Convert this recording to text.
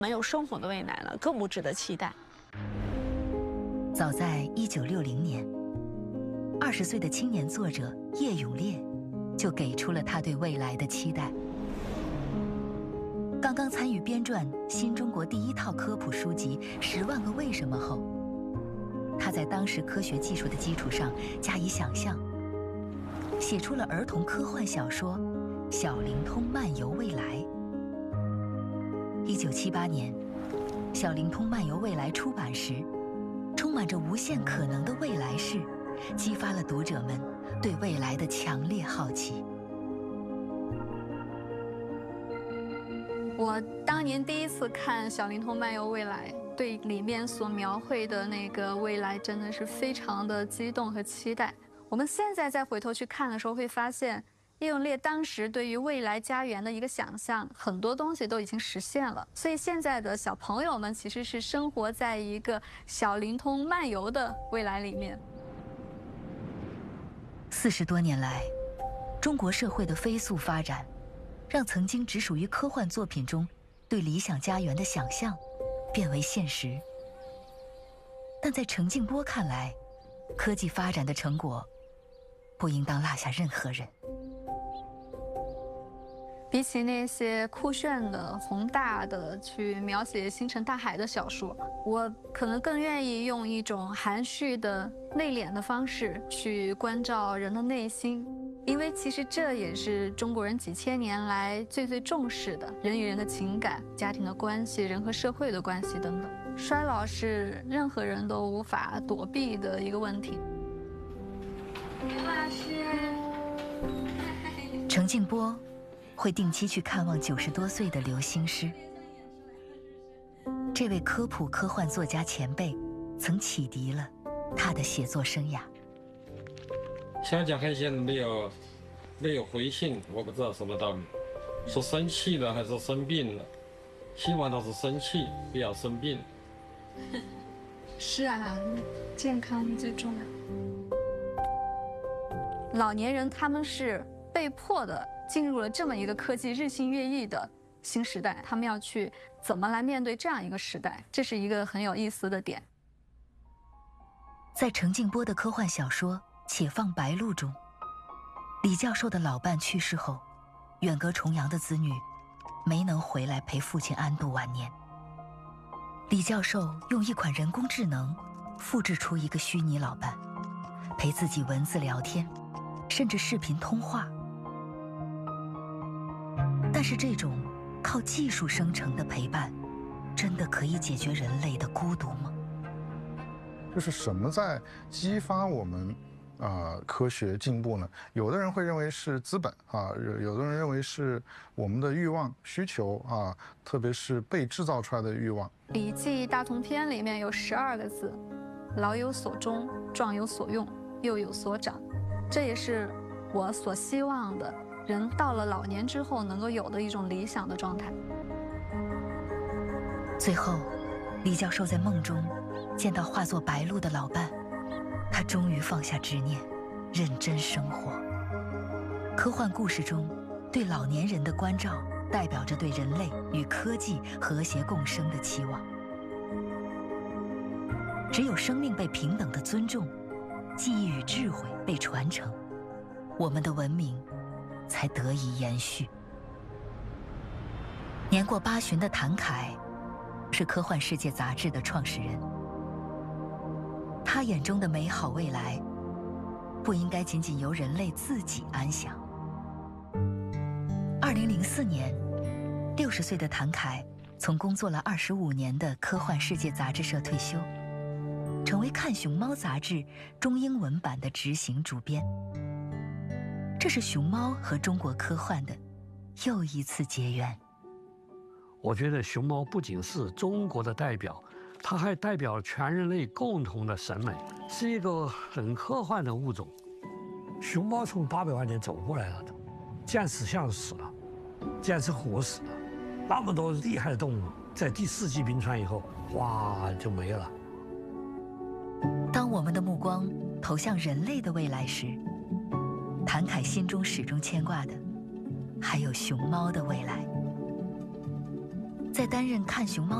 没有生活的未来了，更不值得期待。 早在1960年，20岁的青年作者叶永烈就给出了他对未来的期待。刚刚参与编撰新中国第1套科普书籍《10万个为什么》后，他在当时科学技术的基础上加以想象，写出了儿童科幻小说《小灵通漫游未来》。1978年，《小灵通漫游未来》出版时，充满着无限可能的未来式，激发了读者们对未来的强烈好奇。 我当年第一次看《小灵通漫游未来》，对里面所描绘的那个未来真的是非常的激动和期待。我们现在再回头去看的时候，会发现叶永烈当时对于未来家园的一个想象，很多东西都已经实现了。所以现在的小朋友们其实是生活在一个小灵通漫游的未来里面。 40多年来，中国社会的飞速发展，让曾经只属于科幻作品中对理想家园的想象变为现实。但在程静波看来，科技发展的成果不应当落下任何人。 比起那些酷炫的、宏大的去描写星辰大海的小说，我可能更愿意用一种含蓄的、内敛的方式去关照人的内心。因为其实这也是中国人几千年来最重视的，人与人的情感、家庭的关系、人和社会的关系等等。衰老是任何人都无法躲避的一个问题。刘老师， 程静波会定期去看望90多岁的刘兴师。这位科普科幻作家前辈，曾启迪了他的写作生涯。 香港海鲜没有回信，我不知道什么道理，说生气了还是生病了，希望他是生气，不要生病。 是啊，健康最重要。老年人他们是被迫的进入了这么一个科技日新月异的新时代，他们要去怎么来面对这样一个时代，这是一个很有意思的点。 在程静波的科幻小说《且放白鹿》中，李教授的老伴去世后，远隔重洋的子女没能回来陪父亲安度晚年。李教授用一款人工智能复制出一个虚拟老伴，陪自己文字聊天，甚至视频通话。但是这种靠技术生成的陪伴，真的可以解决人类的孤独吗？ 就是什么在激发我们科学进步呢？有的人会认为是资本啊，有的人认为是我们的欲望需求啊，特别是被制造出来的欲望。 《礼记·大同篇》里面有12个字：老有所终，壮有所用，幼有所长。这也是我所希望的，人到了老年之后能够有的一种理想的状态。 最后，李教授在梦中见到化作白鹿的老伴，他终于放下执念，认真生活。科幻故事中对老年人的关照，代表着对人类与科技和谐共生的期望。只有生命被平等的尊重，记忆与智慧被传承，我们的文明才得以延续。年过80的谭凯是《科幻世界》杂志的创始人，他眼中的美好未来，不应该仅仅由人类自己安享。2004年，60岁的谭凯从工作了25年的《科幻世界》杂志社退休，成为《看熊猫》杂志中英文版的执行主编。这是熊猫和中国科幻的又一次结缘。 我觉得熊猫不仅是中国的代表，它还代表全人类共同的审美，是一个很科幻的物种。熊猫从800万年走过来了的，剑齿象死了，剑齿虎死了，那么多厉害的动物，在第4纪冰川以后，哇，就没了。 当我们的目光投向人类的未来时，谭凯心中始终牵挂的，还有熊猫的未来。 在担任看熊猫